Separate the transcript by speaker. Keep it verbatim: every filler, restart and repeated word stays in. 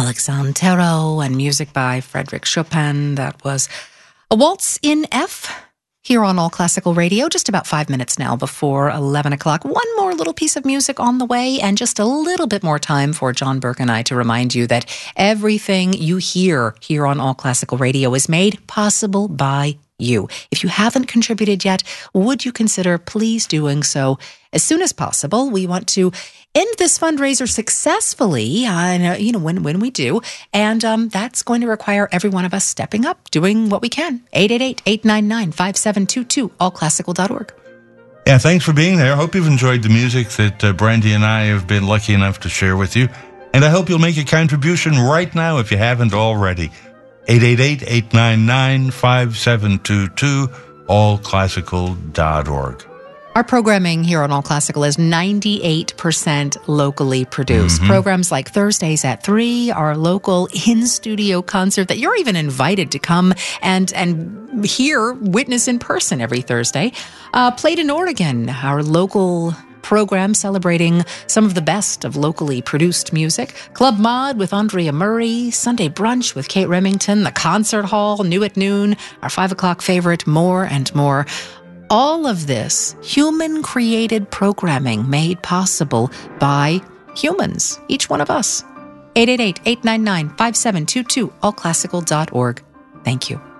Speaker 1: Alexandre and music by Frédéric Chopin. That was a waltz in F here on All Classical Radio. Just about five minutes now before eleven o'clock. One more little piece of music on the way, and just a little bit more time for John Burke and I to remind you that everything you hear here on All Classical Radio is made possible by you. If you haven't contributed yet, would you consider please doing so as soon as possible? We want to end this fundraiser successfully, uh, you know, when, when we do, and um, that's going to require every one of us stepping up, doing what we can. eight eight eight, eight nine nine, five seven two two, all classical dot org.
Speaker 2: Yeah, thanks for being there. I hope you've enjoyed the music that uh, Brandy and I have been lucky enough to share with you, and I hope you'll make a contribution right now if you haven't already. eight eight eight, eight nine nine, five seven two two, all classical dot org.
Speaker 1: Our programming here on All Classical is ninety-eight percent locally produced. Mm-hmm. Programs like Thursdays at three, our local in-studio concert that you're even invited to come and and hear, witness in person every Thursday. Uh, Played in Oregon, our local program celebrating some of the best of locally produced music. Club Mod with Andrea Murray, Sunday Brunch with Kate Remington, the Concert Hall, New at Noon, our five o'clock favorite, more and more. All of this human-created programming made possible by humans, each one of us. eight eight eight, eight nine nine, five seven two two, all classical dot org. Thank you.